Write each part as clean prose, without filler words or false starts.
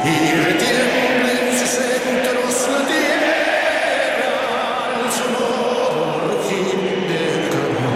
y retiembla en sus centros la tierra al sonoro rugir del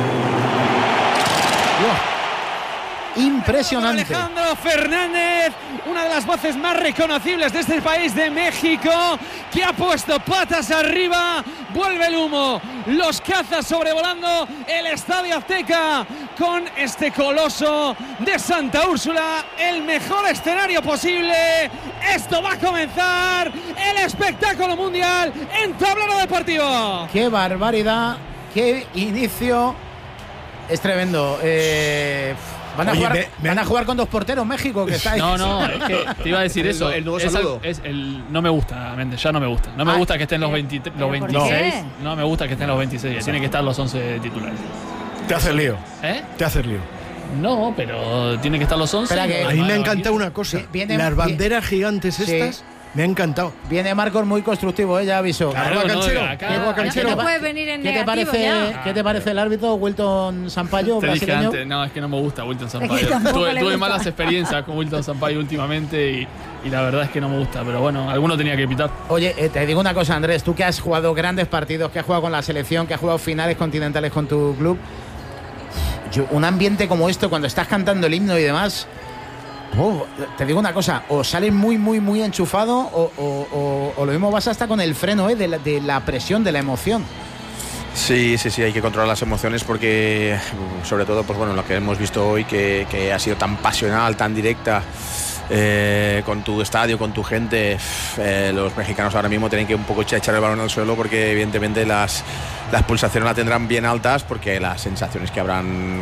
Impresionante. Alejandro Fernández, una de las voces más reconocibles de este país de México, que ha puesto patas arriba. Vuelve el humo, los cazas sobrevolando el Estadio Azteca con este coloso de Santa Úrsula, el mejor escenario posible. Esto va a comenzar, el espectáculo mundial en Tablero Deportivo. ¡Qué barbaridad! ¡Qué inicio! Es tremendo. Van a jugar con dos porteros México, que está ahí. No, es que te iba a decir eso. El nuevo saludo. No me gusta, Méndez, ya no me gusta. No me gusta que estén los 26. No me gusta que estén los 26. Tienen que estar los 11 titulares. Te haces lío. Te haces lío. No, pero tienen que estar los 11. A mí me ha encantado una cosa. Las banderas gigantes estas. Me ha encantado. Viene Marcos muy constructivo, ya avisó. Claro, No puede venir en negativo ya. ¿Qué te parece el árbitro Wilton Sampaio, brasileño? No, es que no me gusta Wilton Sampaio. Tuve malas experiencias con Wilton Sampaio últimamente y la verdad es que no me gusta. Pero bueno, alguno tenía que pitar. Oye, te digo una cosa, Andrés. Tú que has jugado grandes partidos, que has jugado con la selección, que has jugado finales continentales con tu club. Un ambiente como esto, cuando estás cantando el himno y demás... te digo una cosa, o sales muy enchufado o lo mismo vas hasta con el freno de la presión, de la emoción. Sí, hay que controlar las emociones porque, sobre todo, pues bueno, lo que hemos visto hoy, que ha sido tan pasional, tan directa, con tu estadio, con tu gente, los mexicanos ahora mismo tienen que un poco echar el balón al suelo porque evidentemente las pulsaciones las tendrán bien altas porque las sensaciones que habrán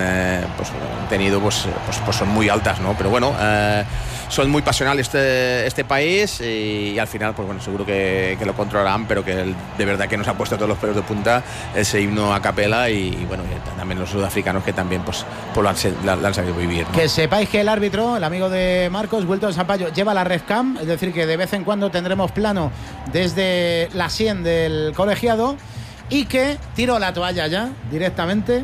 tenido pues son muy altas, ¿no? Pero bueno, son muy pasionales este país y al final pues bueno, seguro que lo controlarán, pero que de verdad que nos ha puesto todos los pelos de punta ese himno a capela y bueno, también los sudafricanos que también pues lo han sabido vivir, ¿no? Que sepáis que el árbitro, el amigo de Marcos, Wilton Sampaio, lleva la RefCam, es decir que de vez en cuando tendremos plano desde la sien del colegiado y que tiro la toalla ya directamente.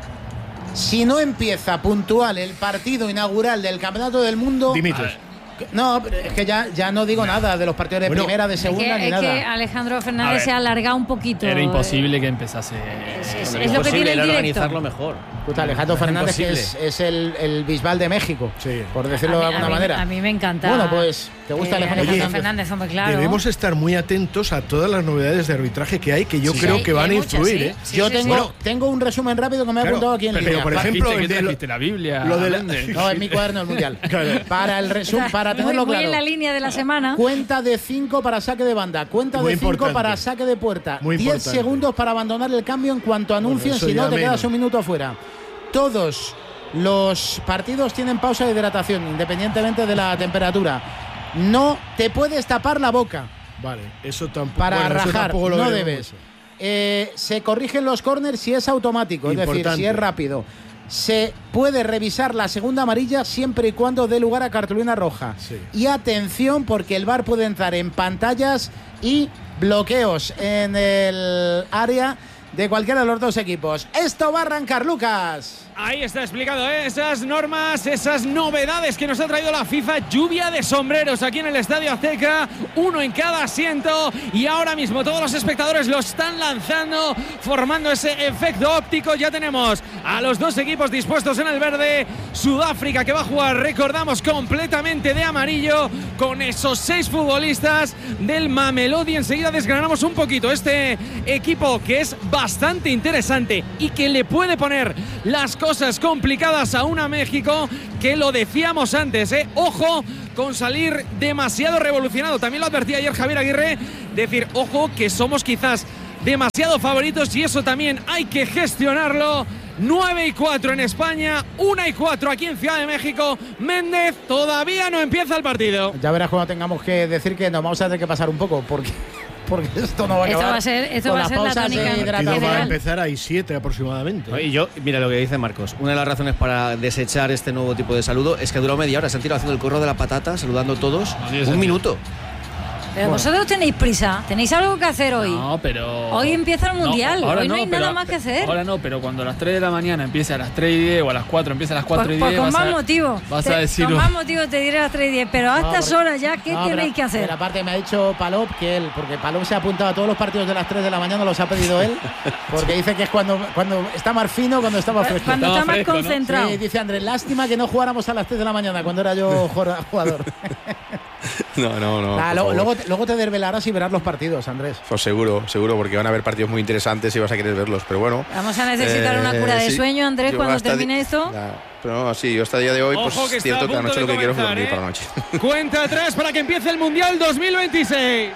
Si no empieza puntual el partido inaugural del Campeonato del Mundo, dimites. No, es que ya no digo nada de los partidos de primera, de segunda, ni nada. Es que Alejandro Fernández se ha alargado un poquito. Era imposible que empezase. Es lo que tiene el directo. Organizarlo mejor. Puta, Alejandro Fernández es el Bisbal de México, por decirlo de alguna manera. A mí me encanta. Bueno, pues, ¿te gusta Alejandro Fernández? Hombre, claro. Debemos estar muy atentos a todas las novedades de arvitraje que hay, que yo creo que van a influir. Yo tengo un resumen rápido que me he apuntado aquí en línea. Pero, por ejemplo, la Biblia. No, es mi cuaderno del Mundial. Para el resumen, para tenerlo claro. Muy en la línea de la semana. Cuenta de 5 para saque de banda, cuenta de 5 para saque de puerta, 10 segundos para abandonar el cambio en cuanto anuncien, si no te quedas un minuto fuera. Todos los partidos tienen pausa de hidratación, independientemente de la temperatura. No te puedes tapar la boca. Vale, eso tampoco. Para rajar, no debes. Se corrigen los corners si es automático, es decir, si es rápido. Se puede revisar la segunda amarilla siempre y cuando dé lugar a cartulina roja. Sí. Y atención, porque el VAR puede entrar en pantallas y bloqueos en el área de cualquiera de los dos equipos. Esto va a arrancar, Lucas. Ahí está explicado, esas normas, esas novedades que nos ha traído la FIFA. Lluvia de sombreros aquí en el Estadio Azteca, uno en cada asiento, y ahora mismo todos los espectadores lo están lanzando, formando ese efecto óptico. Ya tenemos a los dos equipos dispuestos en el verde. Sudáfrica, que va a jugar, recordamos, completamente de amarillo, con esos 6 futbolistas del Mamelodi. Enseguida desgranamos un poquito este equipo, que es bastante interesante y que le puede poner las cosas complicadas a una México, que lo decíamos antes, ojo con salir demasiado revolucionado. También lo advertía ayer Javier Aguirre, decir, ojo, que somos quizás demasiado favoritos y eso también hay que gestionarlo. 9:04 en España, 1:04 aquí en Ciudad de México. Méndez, todavía no empieza el partido. Ya verás cuando tengamos que decir que nos vamos a tener que pasar un poco, porque esto no va a acabar. Esto va a ser la tónica. Va a empezar ahí 7 aproximadamente. Y mira lo que dice Marcos. Una de las razones para desechar este nuevo tipo de saludo es que ha durado media hora. Se han tirado haciendo el corro de la patata, saludando todos. Un minuto. Pero vosotros tenéis prisa, tenéis algo que hacer hoy. No, pero... Hoy empieza el Mundial, hoy no hay nada más que hacer. Ahora no, pero cuando a las 3 de la mañana empiece a las 3:10 o a las 4 empieza a las 4:10... Pues con más motivo. Vas a decir... Con más motivo te diré a las 3:10, pero a estas horas ya, ¿qué tenéis que hacer? Pero aparte me ha dicho Palop que él, porque Palop se ha apuntado a todos los partidos de las 3 de la mañana, los ha pedido él, porque dice que es cuando está más fino, cuando está más fresco. Cuando está más concentrado. Sí, dice Andrés, lástima que no jugáramos a las 3 de la mañana cuando era yo jugador. No. Luego te desvelarás y verás los partidos, Andrés. Pues seguro, porque van a haber partidos muy interesantes y vas a querer verlos, pero bueno. Vamos a necesitar una cura de sueño, Andrés, cuando termine esto. Pero no, sí, yo hasta el día de hoy, pues es cierto que la noche lo que quiero es dormir para la noche. Cuenta atrás para que empiece el Mundial 2026.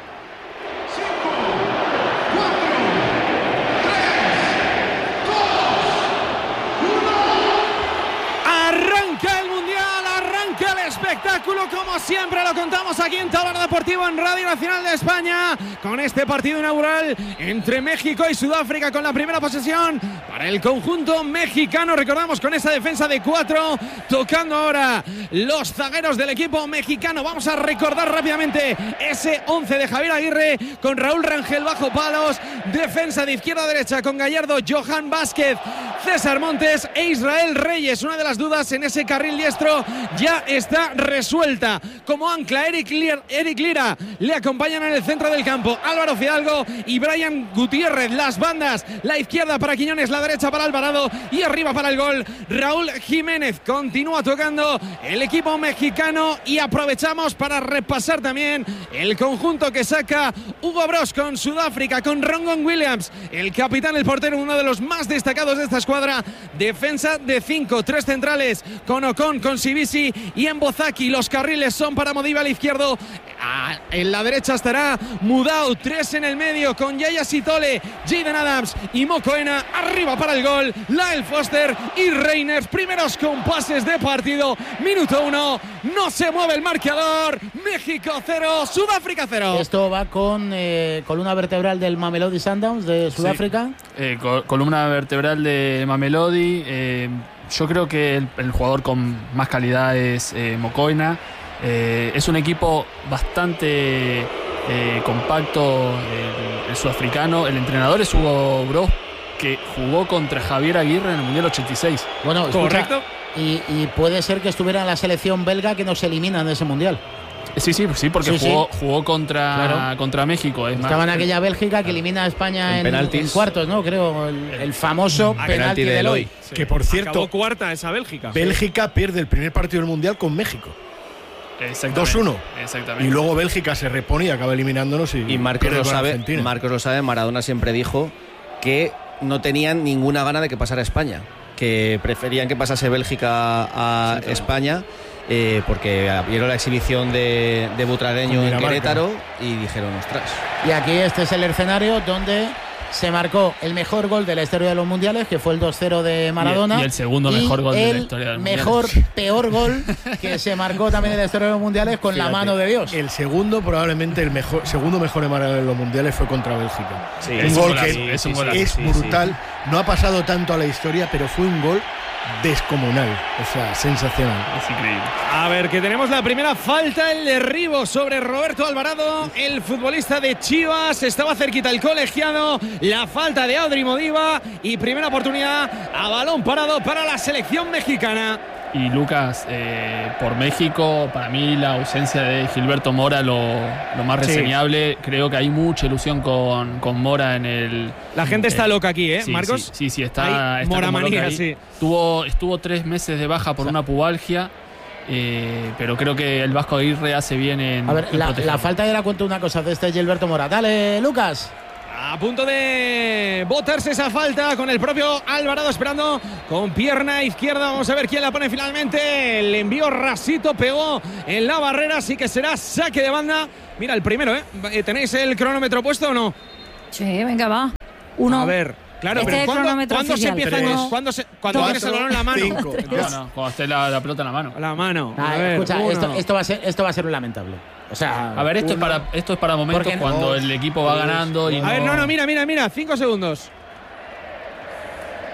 Espectáculo, como siempre lo contamos aquí en Tablero Deportivo en Radio Nacional de España, con este partido inaugural entre México y Sudáfrica, con la primera posesión para el conjunto mexicano. Recordamos, con esa defensa de 4, tocando ahora los zagueros del equipo mexicano. Vamos a recordar rápidamente ese 11 de Javier Aguirre, con Raúl Rangel bajo palos, defensa de izquierda a derecha con Gallardo, Johan Vázquez, César Montes e Israel Reyes. Una de las dudas en ese carril diestro ya está resuelta. Como ancla Eric Lira le acompañan en el centro del campo Álvaro Fidalgo y Brian Gutiérrez. Las bandas, la izquierda para Quiñones, la derecha para Alvarado y arriba para el gol Raúl Jiménez. Continúa tocando el equipo mexicano y aprovechamos para repasar también el conjunto que saca Hugo Broos con Sudáfrica, con Rongon Williams, el capitán, el portero, uno de los más destacados de esta escuadra. Defensa de 5, 3 centrales con Ocon, con Sibisi y en Bozaki. Los carriles son para Modiba al izquierdo. En la derecha estará Mudau. 3 en el medio con Yaya Sitole, Jaden Adams y Mokoena. Arriba para el gol Lael Foster y Reiners. Primeros compases de partido. Minuto 1. No se mueve el marcador. México 0, Sudáfrica 0. Esto va con columna vertebral del Mamelodi Sundowns de Sudáfrica. Sí. Columna vertebral de Mamelodi. Yo creo que el jugador con más calidad es Mokoena. Es un equipo bastante compacto, el sudafricano. El entrenador es Hugo Broos, que jugó contra Javier Aguirre en el Mundial 86. Bueno, correcto. Y puede ser que estuviera en la selección belga, que nos eliminan de ese Mundial. Sí, porque jugó contra México. Estaba en aquella Bélgica que elimina a España en cuartos, ¿no? Creo, el famoso penalti de Eloy. Sí. Que por cierto, acabó cuarta esa Bélgica. Bélgica pierde el primer partido del Mundial con México. 2-1. Exactamente. Y luego Bélgica se repone y acaba eliminándonos. Y Marcos lo sabe, Maradona siempre dijo que no tenían ninguna gana de que pasara España, que preferían que pasase Bélgica a España. Porque vieron la exhibición de Butragueño en Querétaro y dijeron, ostras. Y aquí este es el escenario donde se marcó el mejor gol de la historia de los mundiales, que fue el 2-0 de Maradona. Y el segundo mejor gol de la historia de los mundiales. Peor gol que se marcó también en la historia de los mundiales con la mano de Dios. El segundo, probablemente segundo mejor de Maradona en los mundiales fue contra Bélgica. Sí, un gol que es brutal. Sí. No ha pasado tanto a la historia, pero fue un gol descomunal, o sea, sensacional. Es increíble. A ver, que tenemos la primera falta, el derribo sobre Roberto Alvarado, el futbolista de Chivas. Estaba cerquita el colegiado. La falta de Audrey Modiba y primera oportunidad a balón parado para la selección mexicana. Y Lucas, por México, para mí la ausencia de Gilberto Mora lo más reseñable. Creo que hay mucha ilusión con Mora en el... La gente está loca aquí, ¿eh, sí, Marcos? Sí, está Moramanía, sí. Estuvo 3 meses de baja por una pubalgia, pero creo que el Vasco Aguirre hace bien en... A ver, la falta de la cuenta una cosa de este Gilberto Mora. Dale, Lucas. A punto de botarse esa falta con el propio Alvarado esperando con pierna izquierda. Vamos a ver quién la pone finalmente. El envío rasito pegó en la barrera, así que será saque de banda. Mira, el primero, ¿eh? ¿Tenéis el cronómetro puesto o no? Sí, venga, va. 1. A ver. Claro, pero ¿cuándo se empieza? Cuando tienes el balón en la mano. 5. No, cuando esté la pelota en la mano. La mano. A ver, escucha, esto va a ser un lamentable. O sea, a ver, esto es para momentos cuando el equipo va ganando. Y a ver, mira, 5 segundos.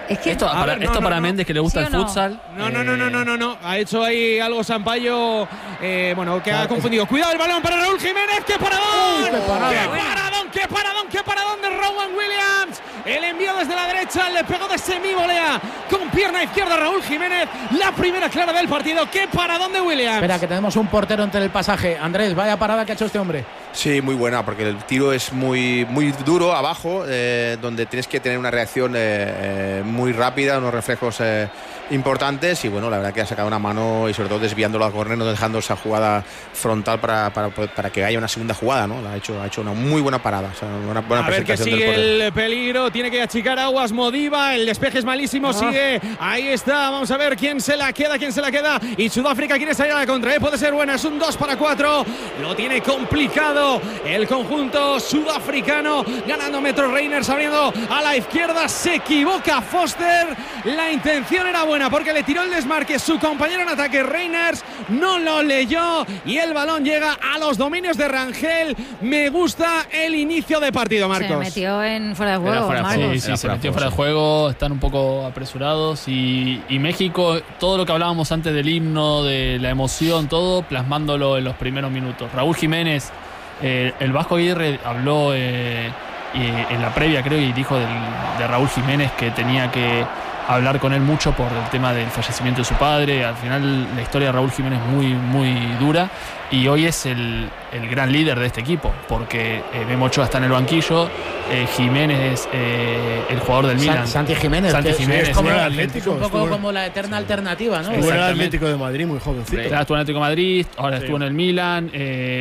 Es que Esto para Méndez, que le gusta el futsal. No. Ha hecho ahí algo Sampaio, que ha confundido. Cuidado el balón para Raúl Jiménez. ¡Qué paradón! ¡Qué paradón de Rowan Williams! El envío desde la derecha, le pegó de semivolea con pierna izquierda Raúl Jiménez. La primera clara del partido. ¡Qué paradón de Williams! Espera, que tenemos un portero entre el pasaje. Andrés, vaya parada que ha hecho este hombre. Sí, muy buena, porque el tiro es muy duro abajo, donde tienes que tener una reacción muy rápida, unos reflejos importantes, y bueno, la verdad que ha sacado una mano y sobre todo desviándolo a córner, no dejando esa jugada frontal para que haya una segunda jugada, ¿no? Ha hecho una muy buena parada, o sea, una buena a ver que sigue el peligro, tiene que achicar aguas Modiba, el despeje es malísimo, sigue, ahí está, vamos a ver quién se la queda, y Sudáfrica quiere salir a la contra, puede ser buena, es un 2-4, lo tiene complicado el conjunto sudafricano, ganando Metro Reiners, abriendo a la izquierda, se equivoca Foster, la intención era buena porque le tiró el desmarque su compañero en ataque. Reiners no lo leyó y el balón llega a los dominios de Rangel. Me gusta el inicio de partido, Marcos. Se metió en fuera de juego, Marcos. Sí, se metió fuera de juego, están un poco apresurados y México, todo lo que hablábamos antes del himno, de la emoción, todo plasmándolo en los primeros minutos. Raúl Jiménez, el Vasco Aguirre habló en la previa, creo, y dijo de Raúl Jiménez que tenía que hablar con él mucho por el tema del fallecimiento de su padre. Al final la historia de Raúl Jiménez es muy, muy dura y hoy es el gran líder de este equipo porque Memo Ochoa está en el banquillo, Jiménez es el jugador del Milan. Santi Jiménez es como el Atlético, un poco como la eterna alternativa, ¿no? Estuvo en el Atlético de Madrid, muy jovencito. Estuvo en el Atlético de Madrid, ahora estuvo en el Milan,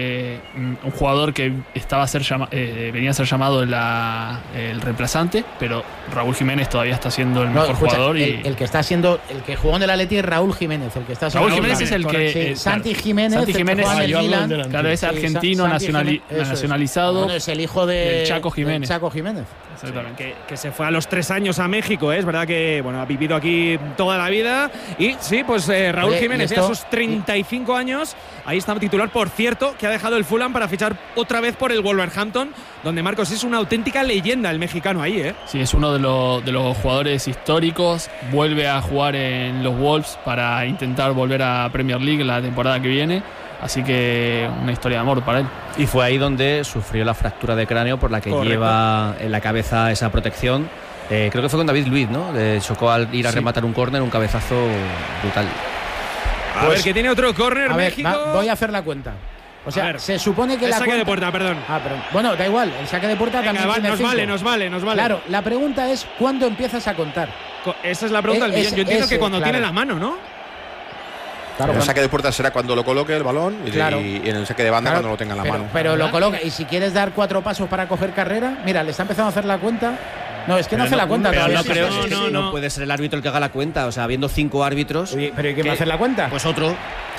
un jugador que venía a ser llamado el reemplazante, pero Raúl Jiménez todavía está siendo el mejor jugador. El que jugó en el Atleti es Raúl Jiménez, el que está Raúl Jiménez es el que Santi Jiménez claro, es argentino nacionalizado. Bueno, es el hijo del Chaco Jiménez. Exactamente. Que se fue a los 3 años a México, es verdad que ha vivido aquí toda la vida. Y sí, pues Raúl Jiménez, a sus 35 años, ahí está titular, por cierto, que ha dejado el Fulham para fichar otra vez por el Wolverhampton, donde Marcos es una auténtica leyenda el mexicano ahí, ¿eh? Sí, es uno de los jugadores históricos, vuelve a jugar en los Wolves para intentar volver a Premier League la temporada que viene. Así que una historia de amor para él. Y fue ahí donde sufrió la fractura de cráneo por la que lleva en la cabeza esa protección. Creo que fue con David Luiz, ¿no? Le chocó al ir a rematar un córner, un cabezazo brutal. A ver, que tiene otro córner México. Voy a hacer la cuenta. O sea, se supone que el la saque de puerta, perdón. Perdón. Bueno, da igual, el saque de puerta también tiene 5. Nos vale. Claro, la pregunta es ¿cuándo empiezas a contar? Esa es la pregunta del millón. Yo entiendo que cuando tiene la mano, ¿no? Claro, el saque de puerta será cuando lo coloque el balón y en el saque de banda cuando lo tenga en la mano. Pero lo coloca, y si quieres dar 4 pasos para coger carrera, mira, le está empezando a hacer la cuenta. No, es que no hace la cuenta todavía. No puede ser el árbitro el que haga la cuenta. O sea, habiendo 5 árbitros. Oye, ¿pero quién va a hacer la cuenta? Pues otro.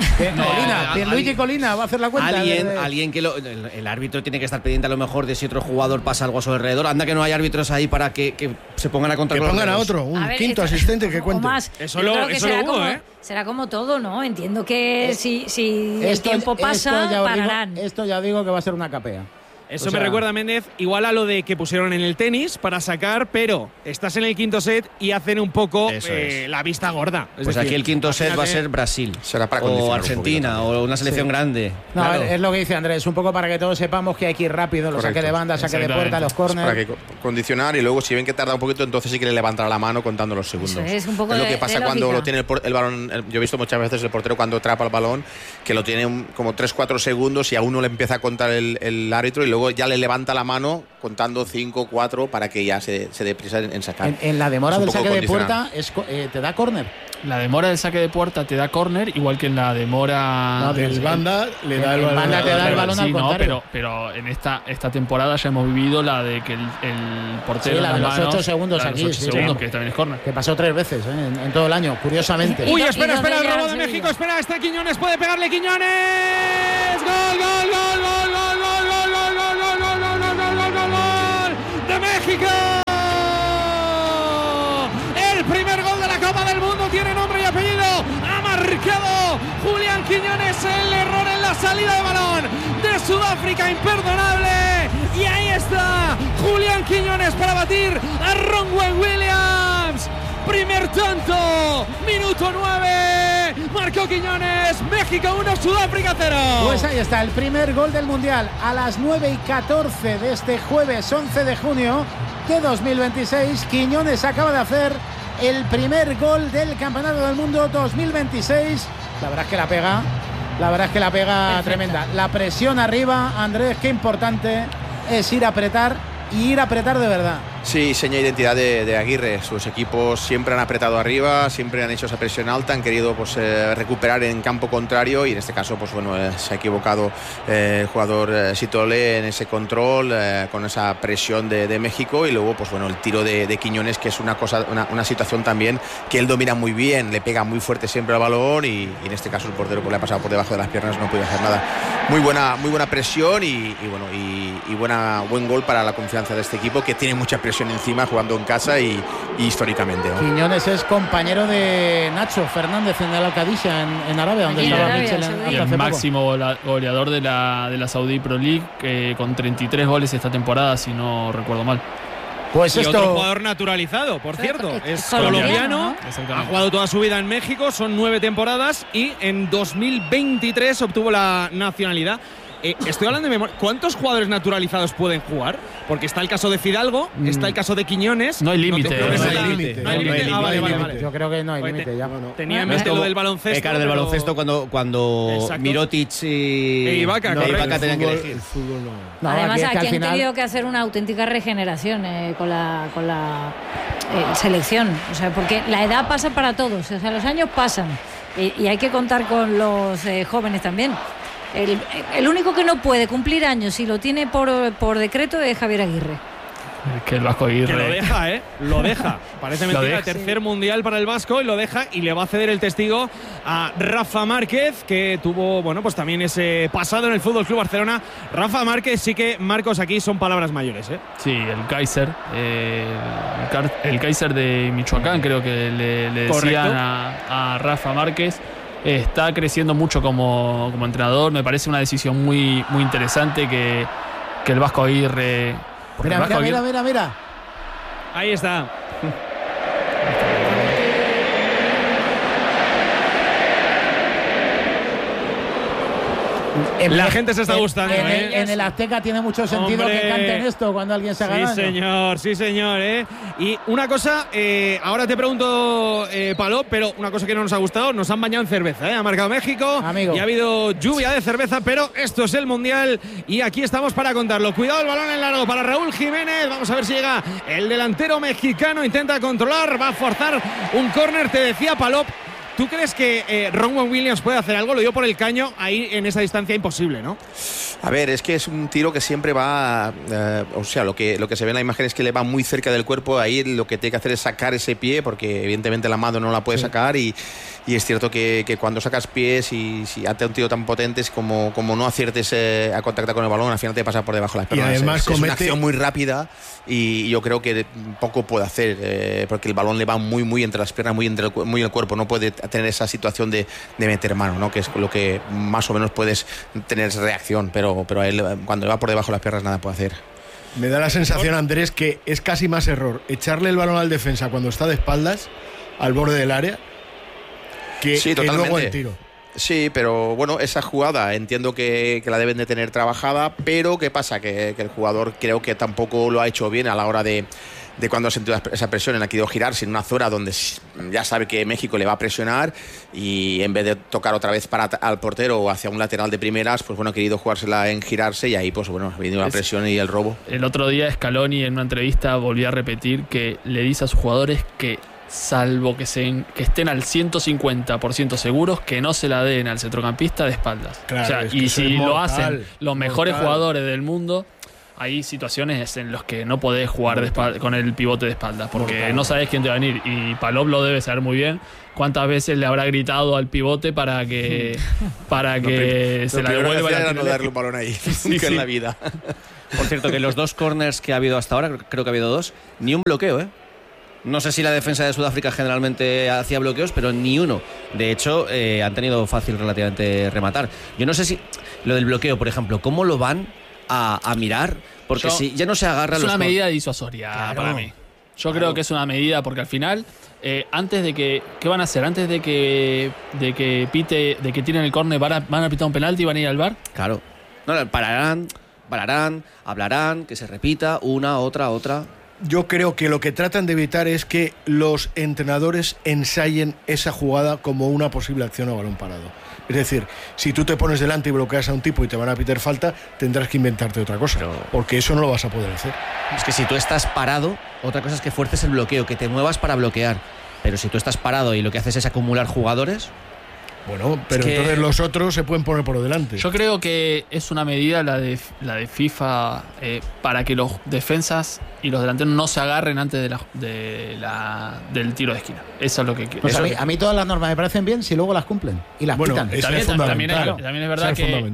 Luigi Colina va a hacer la cuenta. Alguien que el árbitro tiene que estar pendiente a lo mejor de si otro jugador pasa algo a su alrededor. Anda que no hay árbitros ahí para que se pongan a contar. Que pongan a otro, un quinto asistente que cuente. Eso lo hubo, ¿eh? Será como todo, ¿no? Entiendo que si el tiempo pasa, pararán. Esto ya digo que va a ser una capea. Eso me recuerda, Méndez, igual a lo de que pusieron en el tenis para sacar, pero estás en el quinto set y hacen un poco la vista gorda. Pues aquí el quinto set va a ser Brasil. Será para o Argentina o una selección grande. No, claro. Es lo que dice Andrés, un poco para que todos sepamos que hay que ir rápido, los saques de banda, saque de puerta, los córneres. Para que condicionar y luego si ven que tarda un poquito, entonces sí que le levantará la mano contando los segundos. Es un poco lo que pasa cuando lo tiene el balón. Yo he visto muchas veces el portero cuando atrapa el balón, que lo tiene como 3-4 segundos y a uno le empieza a contar el árbitro y luego ya le levanta la mano contando 5, 4 para que ya se dé prisa en sacar. En la demora del saque de puerta te da córner. La demora del saque de puerta te da córner, igual que en la demora del banda le da el balón. Banda te da el balón al contrario. Pero en esta temporada ya hemos vivido la de que el portero la de los 8 segundos aquí, los 8 segundos, que también es córner. Que pasó 3 veces en todo el año, curiosamente. Uy, espera, el robo de México, espera, está Quiñones, puede pegarle Quiñones. Gol de México. El primer gol de la Copa del Mundo tiene nombre y apellido. Ha marcado Julián Quiñones, el error en la salida de balón de Sudáfrica, imperdonable. Y ahí está Julián Quiñones para batir a Ronwen Williams, primer tanto, minuto 9, marcó Quiñones, México 1, Sudáfrica 0. Pues ahí está, el primer gol del Mundial a las 9:14 de este jueves 11 de junio de 2026. Quiñones acaba de hacer el primer gol del Campeonato del Mundo 2026. La verdad es que la pega perfecta. Tremenda. La presión arriba, Andrés, qué importante es ir a apretar y ir a apretar de verdad. Sí, seña de identidad de Aguirre. Sus equipos siempre han apretado arriba, siempre han hecho esa presión alta, han querido recuperar en campo contrario y en este caso se ha equivocado el jugador Sitole en ese control con esa presión de México y luego el tiro de Quiñones, que es una situación también que él domina muy bien, le pega muy fuerte siempre al balón y en este caso el portero le ha pasado por debajo de las piernas, no puede hacer nada. Muy buena presión y buen gol para la confianza de este equipo, que tiene mucha presión encima jugando en casa y históricamente, ¿no? Quiñones es compañero de Nacho Fernández en el Al-Qadisha en Arabia, donde estaba Michel y el máximo goleador de la Saudi Pro League, con 33 goles esta temporada, si no recuerdo mal. Pues y otro jugador naturalizado, por cierto, es colombiano, ha jugado toda su vida en México, son 9 temporadas y en 2023 obtuvo la nacionalidad. Estoy hablando de memoria. ¿Cuántos jugadores naturalizados pueden jugar? Porque está el caso de Fidalgo, está el caso de Quiñones. No hay límite. No hay límite. Vale. Yo creo que no hay límite ya. Tenía en mente lo del baloncesto. Claro, del baloncesto cuando Mirotic y Ibaka tenían que elegir. El fútbol no. Además, aquí han tenido que hacer una auténtica regeneración con la selección. O sea, porque la edad pasa para todos. O sea, los años pasan. Y hay que contar con los jóvenes también. El único que no puede cumplir años y lo tiene por decreto es Javier Aguirre. Que el Vasco Aguirre. Que lo deja, Lo deja. Parece mentira, tercer mundial para el Vasco y lo deja y le va a ceder el testigo a Rafa Márquez, que tuvo, pues también ese pasado en el FC Barcelona. Rafa Márquez, sí que, Marcos, aquí son palabras mayores, Sí, el Kaiser. El Kaiser de Michoacán, creo que le decían a Rafa Márquez. Está creciendo mucho como entrenador. Me parece una decisión muy, muy interesante que el Vasco Aguirre. Mira. Ahí está. La gente se está gustando. En el Azteca tiene mucho sentido que canten esto cuando alguien se haga daño. Sí, señor. Y una cosa, ahora te pregunto, Palop, pero una cosa que no nos ha gustado, nos han bañado en cerveza. Ha marcado México, amigo. Y ha habido lluvia de cerveza, pero esto es el Mundial y aquí estamos para contarlo. Cuidado el balón en largo para Raúl Jiménez. Vamos a ver si llega el delantero mexicano, intenta controlar, va a forzar un córner, te decía Palop. ¿Tú crees que Ronwen Williams puede hacer algo? Lo dio por el caño, ahí en esa distancia imposible, ¿no? A ver, es que es un tiro que siempre va, lo que se ve en la imagen es que le va muy cerca del cuerpo, ahí lo que tiene que hacer es sacar ese pie, porque evidentemente la mano no la puede sacar y es cierto que cuando sacas pies y si hace un tiro tan potente es como no aciertes a contactar con el balón, al final te pasa por debajo de las piernas. Y además es una acción muy rápida y yo creo que poco puede hacer, porque el balón le va muy entre las piernas, muy en el cuerpo, no puede tener esa situación de meter mano, ¿no? Que es lo que más o menos puedes tener reacción, pero a él cuando le va por debajo de las piernas nada puede hacer. Me da la sensación, Andrés, que es casi más error echarle el balón al defensa cuando está de espaldas al borde del área que luego el tiro. Sí, pero esa jugada entiendo que la deben de tener trabajada, pero ¿qué pasa? Que el jugador creo que tampoco lo ha hecho bien a la hora de cuando ha sentido esa presión, en la que ha ido girarse en una zona donde ya sabe que México le va a presionar y en vez de tocar otra vez al portero o hacia un lateral de primeras, ha querido jugársela en girarse y ahí ha venido la presión y el robo. El otro día Scaloni en una entrevista volvió a repetir que le dice a sus jugadores que salvo que estén al 150% seguros, que no se la den al centrocampista de espaldas. Claro, y si lo hacen los mejores jugadores del mundo, hay situaciones en las que no podés jugar con el pivote de espaldas, porque no sabes quién te va a venir. Y Palop lo debe saber muy bien. ¿Cuántas veces le habrá gritado al pivote para que se la devuelva? No darle un balón ahí, nunca en la vida. Por cierto, que los 2 corners que ha habido hasta ahora, creo que ha habido 2, ni un bloqueo, No sé si la defensa de Sudáfrica generalmente hacía bloqueos, pero ni uno. De hecho, han tenido fácil relativamente rematar. Yo no sé si lo del bloqueo, por ejemplo, ¿cómo lo van a mirar? Porque si ya no se agarra es una medida disuasoria para mí. Yo creo que es una medida porque al final, antes de que... ¿Qué van a hacer? Antes de que tiren el córner, van a pitar un penalti y van a ir al VAR. Claro. No, pararán, hablarán, que se repita una, otra. Yo creo que lo que tratan de evitar es que los entrenadores ensayen esa jugada como una posible acción a balón parado. Es decir, si tú te pones delante y bloqueas a un tipo y te van a pitar falta, tendrás que inventarte otra cosa, porque eso no lo vas a poder hacer. Es que si tú estás parado, otra cosa es que fuerces el bloqueo, que te muevas para bloquear. Pero si tú estás parado y lo que haces es acumular jugadores... Bueno, pero entonces los otros se pueden poner por delante. Yo creo que es una medida la de FIFA para que los defensas y los delanteros no se agarren antes del tiro de esquina. Eso es lo que quiero. Pues a mí todas las normas me parecen bien si luego las cumplen y las pitan. También es verdad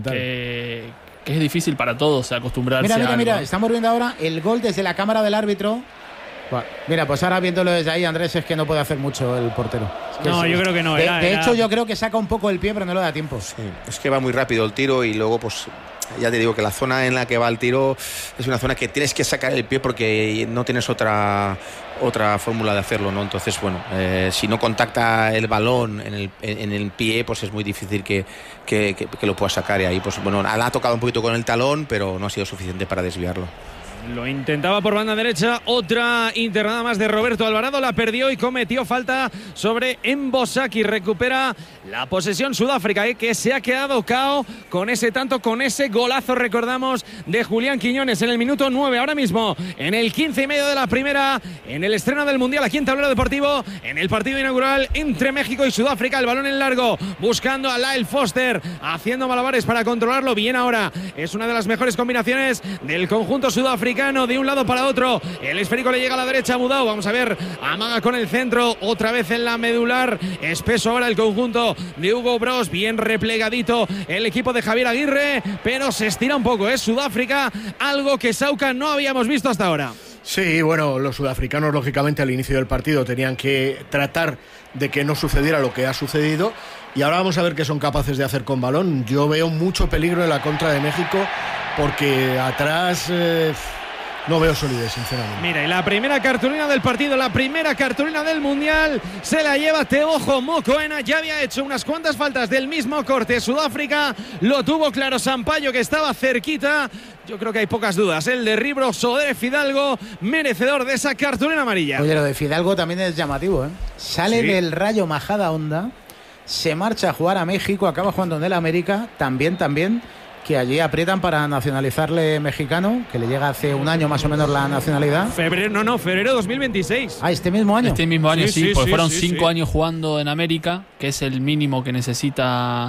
que es difícil para todos acostumbrarse a algo. Mira, estamos viendo ahora el gol desde la cámara del árbitro. Mira, pues ahora viéndolo desde ahí, Andrés, es que no puede hacer mucho el portero. Yo creo que no. De hecho, yo creo que saca un poco el pie, pero no le da tiempo. Sí, es que va muy rápido el tiro y luego, pues, ya te digo que la zona en la que va el tiro es una zona que tienes que sacar el pie porque no tienes otra fórmula de hacerlo, ¿no? Entonces, bueno, si no contacta el balón en el pie, pues es muy difícil que lo pueda sacar. Y ahí, pues, bueno, la ha tocado un poquito con el talón, pero no ha sido suficiente para desviarlo. Lo intentaba por banda derecha, otra internada más de Roberto Alvarado, la perdió y cometió falta sobre Mbosaki. Recupera la posesión Sudáfrica, que se ha quedado cao con ese tanto, con ese golazo, recordamos, de Julián Quiñones en el minuto 9, ahora mismo en el 15:30 de la primera, en el estreno del Mundial aquí en Tablero Deportivo, en el partido inaugural entre México y Sudáfrica. El balón en largo, buscando a Lyle Foster, haciendo malabares para controlarlo bien ahora. Es una de las mejores combinaciones del conjunto sudafricano. De un lado para otro, el esférico le llega a la derecha a Mudau, vamos a ver, amaga con el centro, otra vez en la medular, espeso ahora el conjunto de Hugo Bros, bien replegadito el equipo de Javier Aguirre, pero se estira un poco, Sudáfrica, algo que Sauca no habíamos visto hasta ahora. Sí, bueno, los sudafricanos lógicamente al inicio del partido tenían que tratar de que no sucediera lo que ha sucedido y ahora vamos a ver qué son capaces de hacer con balón. Yo veo mucho peligro en la contra de México porque atrás... no veo solidez, sinceramente. Mira, y la primera cartulina del partido, la primera cartulina del Mundial, se la lleva Teboho Mokoena. Ya había hecho unas cuantas faltas del mismo corte Sudáfrica. Lo tuvo claro Sampaio, que estaba cerquita. Yo creo que hay pocas dudas. El derribo sobre Fidalgo, merecedor de esa cartulina amarilla. Oye, lo de Fidalgo también es llamativo, Sale del Rayo Majadahonda, se marcha a jugar a México, acaba jugando en el América, también. Que allí aprietan para nacionalizarle mexicano, que le llega hace un año más o menos la nacionalidad. Febrero 2026. ¿Este mismo año? Este mismo año, sí, porque fueron 5 años jugando en América, que es el mínimo que necesita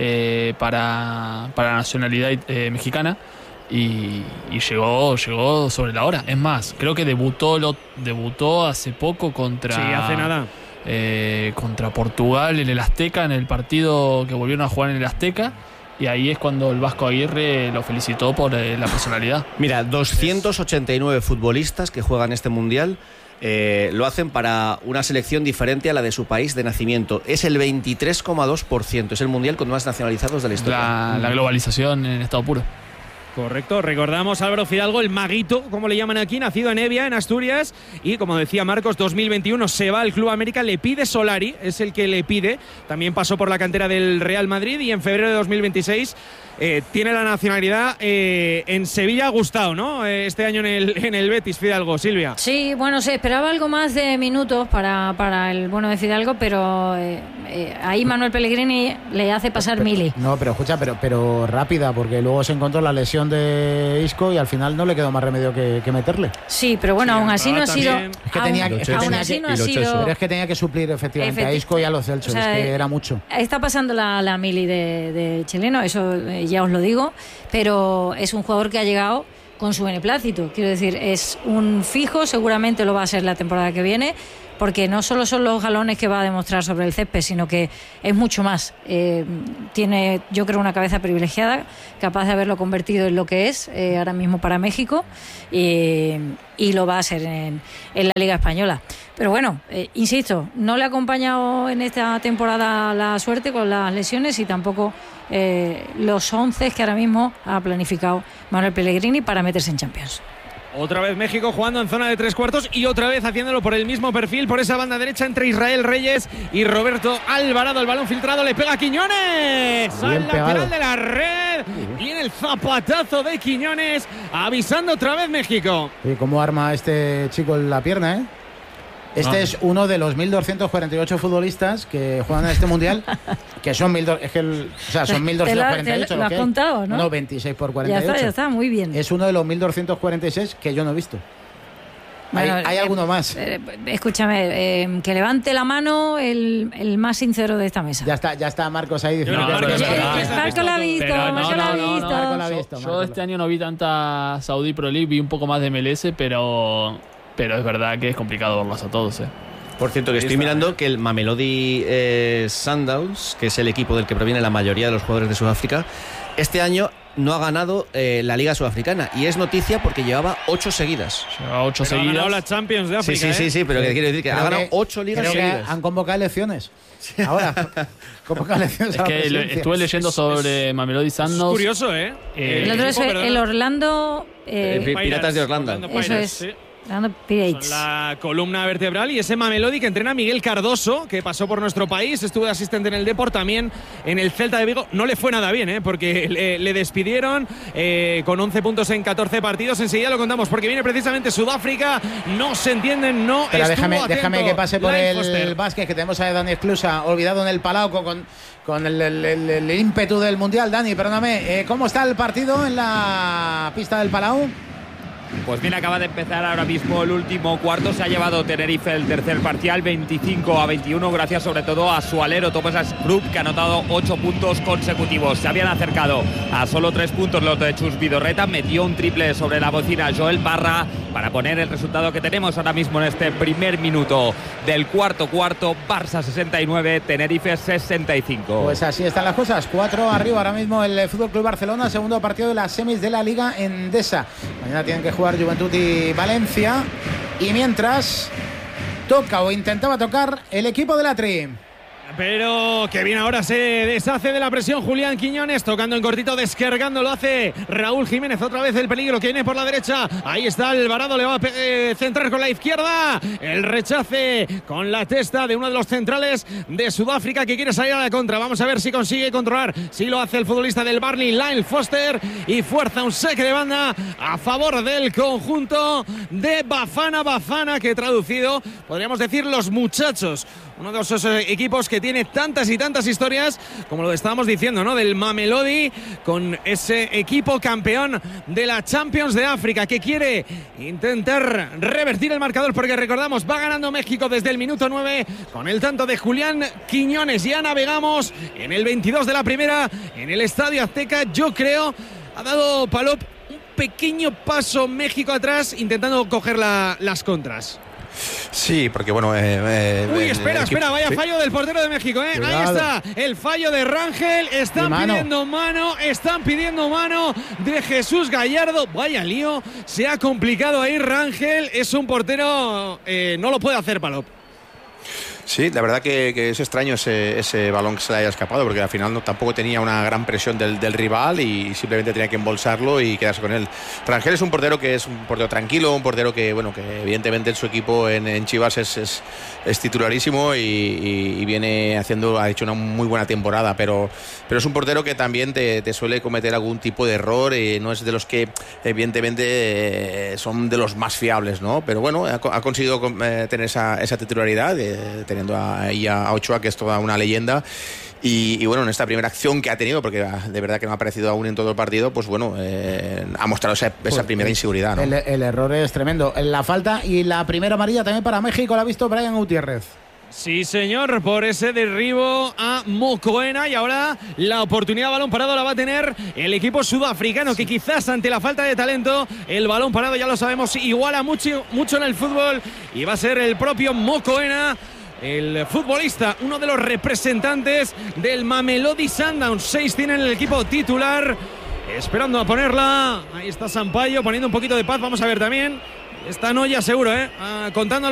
para la nacionalidad mexicana. Y llegó sobre la hora. Es más, creo que debutó hace poco hace nada. Contra Portugal en el Azteca, en el partido que volvieron a jugar en el Azteca. Y ahí es cuando el Vasco Aguirre lo felicitó por la personalidad. Mira, 289 futbolistas que juegan este Mundial lo hacen para una selección diferente a la de su país de nacimiento. Es el 23,2%. Es el Mundial con más nacionalizados de la historia. La globalización en estado puro. Correcto, recordamos Álvaro Fidalgo, el maguito, como le llaman aquí, nacido en Evia, en Asturias, y como decía Marcos, 2021 se va al Club América, le pide Solari, es el que le pide, también pasó por la cantera del Real Madrid y en febrero de 2026 tiene la nacionalidad. En Sevilla ha gustado, ¿no? Este año en el Betis, Fidalgo. Silvia. Sí, bueno, se esperaba algo más de minutos para el bueno de Fidalgo, pero ahí Manuel Pellegrini le hace pasar mili. No, pero escucha, pero rápida, porque luego se encontró la lesión de Isco y al final no le quedó más remedio que meterle. Sí, pero bueno, aún así no ha sido... Es que tenía que pero es que tenía que suplir efectivamente a Isco y a los Celso, es que era mucho. Está pasando la mili de chileno, eso ya os lo digo, pero es un jugador que ha llegado con su beneplácito, quiero decir, es un fijo, seguramente lo va a ser la temporada que viene, porque no solo son los galones que va a demostrar sobre el césped, sino que es mucho más. Tiene, yo creo, una cabeza privilegiada, capaz de haberlo convertido en lo que es ahora mismo para México, y lo va a hacer en la Liga Española. Pero bueno, insisto, no le ha acompañado en esta temporada la suerte con las lesiones y tampoco los 11 que ahora mismo ha planificado Manuel Pellegrini para meterse en Champions. Otra vez México jugando en zona de 3/4 y otra vez haciéndolo por el mismo perfil, por esa banda derecha entre Israel Reyes y Roberto Alvarado. El balón filtrado, le pega a Quiñones al lateral de la red. Y en el zapatazo de Quiñones, avisando otra vez México. ¿Y cómo arma este chico la pierna, eh? Este es uno de los 1.248 futbolistas que juegan en este mundial, que son 1.248. Son 1.248. Lo has contado, ¿no? No, 26 por 48. Ya está, muy bien. Es uno de los 1.246 que yo no he visto. Bueno, hay alguno más. Escúchame, que levante la mano el más sincero de esta mesa. Ya está Marcos ahí. Marcos la ha visto, Marcos la ha visto. Yo este año no vi tanta Saudi Pro League, vi un poco más de MLS, pero es verdad que es complicado verlos a todos, Por cierto, que estoy mirando que el Mamelodi Sundowns, que es el equipo del que proviene la mayoría de los jugadores de Sudáfrica, este año no ha ganado la Liga Sudafricana. Y es noticia porque llevaba 8 seguidas. Ha ganado la Champions de África. Sí, pero que quiero decir que ha ganado 8 ligas seguidas. Que han convocado elecciones. Ahora, convocado elecciones. Es que estuve leyendo sobre Mamelodi Sundowns. Es curioso, el otro es el Orlando... Piratas de Orlando. Eso es. Sí. Son la columna vertebral y ese Mamelodi que entrena Miguel Cardoso, que pasó por nuestro país, estuvo de asistente en el Depor, también en el Celta de Vigo. No le fue nada bien, porque le despidieron con 11 puntos en 14 partidos. Enseguida lo contamos porque viene precisamente Sudáfrica. No se entienden, no. Pero déjame que pase por el básquet, que tenemos a Dani Esclusa olvidado en el Palau con el ímpetu del Mundial. Dani, perdóname, ¿cómo está el partido en la pista del Palau? Pues bien, acaba de empezar ahora mismo el último cuarto. Se ha llevado Tenerife el tercer parcial, 25-21, gracias sobre todo a su alero Tomas Group, que ha anotado 8 puntos consecutivos. Se habían acercado a solo 3 puntos los de Chus Vidorreta. Metió un triple sobre la bocina Joel Parra para poner el resultado que tenemos ahora mismo en este primer minuto del cuarto. Barça 69, Tenerife 65. Pues así están las cosas. 4 arriba ahora mismo el Fútbol Club Barcelona, segundo partido de las semis de la Liga Endesa. Mañana tienen que jugar Juventud y Valencia, y mientras toca o intentaba tocar el equipo de la Tri. Pero que bien, ahora se deshace de la presión Julián Quiñones, tocando en cortito, descargando, lo hace Raúl Jiménez. Otra vez el peligro que viene por la derecha. Ahí está Alvarado, le va a centrar con la izquierda. El rechace con la testa de uno de los centrales de Sudáfrica que quiere salir a la contra. Vamos a ver si consigue controlar. Si lo hace el futbolista del Burnley, Lyle Foster, y fuerza un saque de banda a favor del conjunto de Bafana, que traducido podríamos decir los muchachos. Uno de esos equipos que tiene tantas y tantas historias, como lo estábamos diciendo, ¿no? Del Mamelodi, con ese equipo campeón de la Champions de África, que quiere intentar revertir el marcador, porque recordamos, va ganando México desde el minuto 9 con el tanto de Julián Quiñones. Ya navegamos en el 22 de la primera en el Estadio Azteca. Yo creo, ha dado Palop un pequeño paso México atrás, intentando coger las contras. Sí, porque bueno... espera, vaya fallo del portero de México, Ahí está, el fallo de Rangel. Están pidiendo mano de Jesús Gallardo. Vaya lío, se ha complicado ahí Rangel. Es un portero, no lo puede hacer Palop. Sí, la verdad que es extraño ese balón que se le haya escapado, porque al final tampoco tenía una gran presión del rival y simplemente tenía que embolsarlo y quedarse con él. Rangel es un portero que es un portero tranquilo, un portero que evidentemente en su equipo en Chivas es titularísimo y ha hecho una muy buena temporada, pero es un portero que también te suele cometer algún tipo de error, no es de los que evidentemente son de los más fiables, ¿no? Pero bueno, ha conseguido tener esa titularidad, teniendo ahí a Ochoa, que es toda una leyenda. Y bueno, en esta primera acción que ha tenido, porque de verdad que no ha aparecido aún en todo el partido, pues bueno, ha mostrado esa primera inseguridad, ¿no? El error es tremendo. La falta y la primera amarilla también para México la ha visto Brian Gutiérrez. Sí, señor, por ese derribo a Mokoena, y ahora la oportunidad de balón parado la va a tener el equipo sudafricano, que quizás ante la falta de talento, el balón parado, ya lo sabemos, iguala mucho en el fútbol, y va a ser el propio Mokoena, el futbolista, uno de los representantes del Mamelodi Sundowns. 6 tiene en el equipo titular, esperando a ponerla. Ahí está Sampaio poniendo un poquito de paz. Vamos a ver también, está Noya seguro, contando